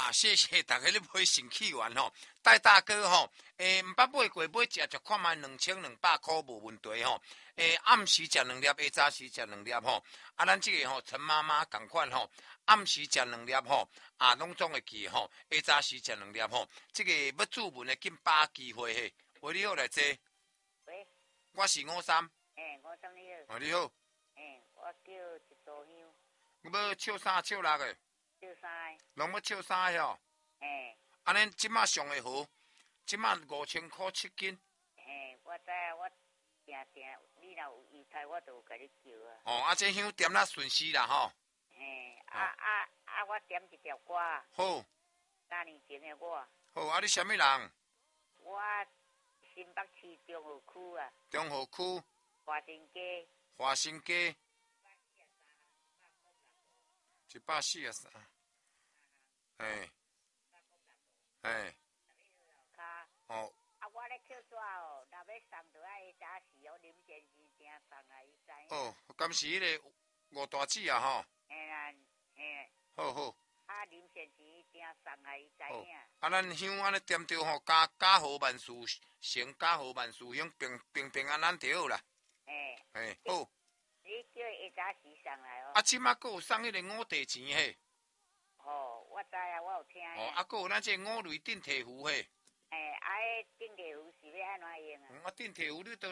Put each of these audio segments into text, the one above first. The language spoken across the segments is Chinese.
哇，谢谢大家咧买新气源吼，戴大哥吼，毋捌买过，买食就看卖2200块无问题吼。暗时食2粒，下早时食2粒吼。啊，咱即个吼陈妈妈共款吼，暗时食2粒吼，啊，拢总会记吼。下早时食2粒吼。即个要注文的紧把握机会嘿。喂，你好来坐。 喂， 我是53。 53你好。 你好。 我叫一座香。 你要笑3笑6个？ 笑3个。 拢要笑3个吼。安尼即马上会好，即马5000块7斤。 我知影，我定你若有仪态，我就有甲你叫啊。 哦，啊，这香点啦顺时啦吼。 我点一条歌。 好。 3年前的我。 好，啊，你啥物人？ 我新北市中和区啊。 中和区。 华新街。 华新街。143。哦。 我咧捡纸哦，若要送就爱下早时哦，林先生正送来伊知。 哦，敢是迄个吴大姊啊吼。好好。 林先生正送来伊知影。 咱香安尼点着吼，家和万事成，家和万事兴，平安安就好啦。好。 你叫伊下早时送来哦。 即马佫有送迄个五帝钱嘿。 我知啊，我有听。 佫有咱这五雷顶替符嘿。 迄顶替符是要安怎用啊？ 顶替符你都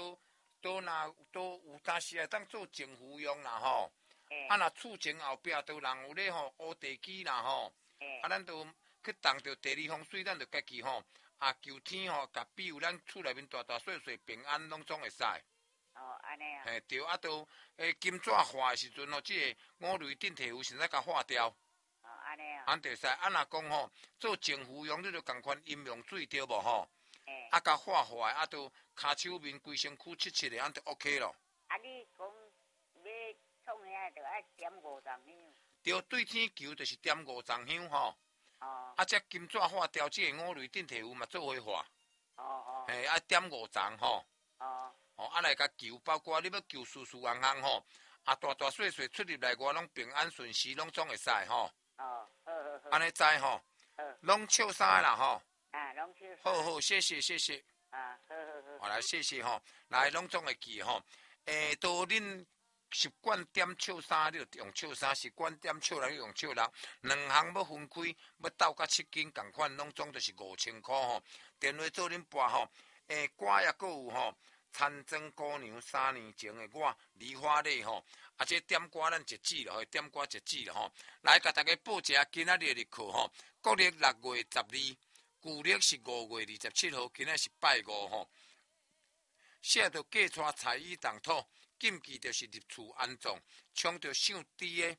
有当时会当做净符用啦吼。若厝前后壁都人有咧吼乌地基啦吼。咱都去当着地理风水，咱就家己吼求天吼，甲庇佑咱厝内面大小小平安，拢总会使。 安尼啊。 对，都金纸化的时阵吼，即个五雷顶替符先使甲化掉。 安尼啊。 安就使，若讲吼做净符用，你就共款饮用水对无吼？甲化坏，都骹手面规身躯切的，安就 OK 咯。 你讲要创遐，就爱点5丛香。 对，对天求就是点5丛香吼。这金纸化掉，即个五雷顶替符嘛做伙化。爱点5丛吼。来甲求，包括你要求事事行行吼，大小小出入来外拢平安顺时，拢总会使吼。安尼知吼。拢笑3个啦吼。 拢笑3 个。好，谢谢。好来，谢谢吼。来，拢总会记吼。都恁习惯点笑3，你就用笑3；习惯点笑6，你用笑6。2项要分开，要斗到7斤共款，拢总就是5000块吼。电话做恁拨吼。歌也佫有吼。参庄姑娘3年前的我，梨花泪吼。这点歌咱截止了，点歌截止了吼。来，甲大家报一下今仔日的日课吼。国历6月12，旧历是5月27号，今仔是拜5吼。写着嫁娶财衣动土，禁忌就是入厝安葬，冲着姓朱的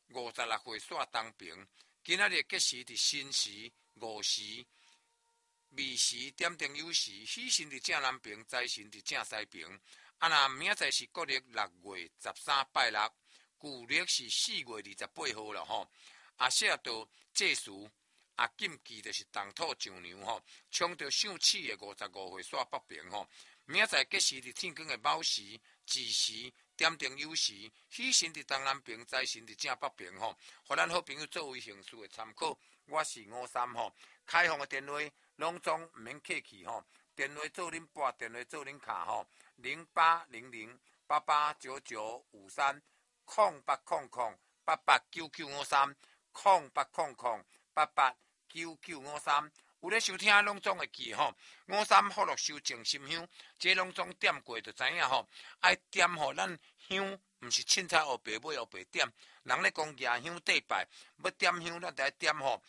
56岁煞东平。今仔日吉时伫申时、午时。未时点灯酉时，喜神伫正南平，财神伫正西平。若明仔载是国历6月13拜6，旧历是4月28号了吼。写到祭祀，禁忌就是动土上梁吼，冲着姓赐的55岁煞北平吼。明仔载吉时伫天光的卯时、子时点灯酉时，喜神伫东南平，财神伫正北平吼。互咱好朋友作为形式的参考。我是53吼，开放的电话。拢总毋免客气吼，电话做恁拨，电话做恁卡吼，0800889953，0800889953，有咧收听拢总会记吼。53福禄寿静心香，这拢总点过就知影吼。爱点吼，咱香毋是凊彩黑白买黑白点，人咧讲举香祭拜，要点香咱得点吼。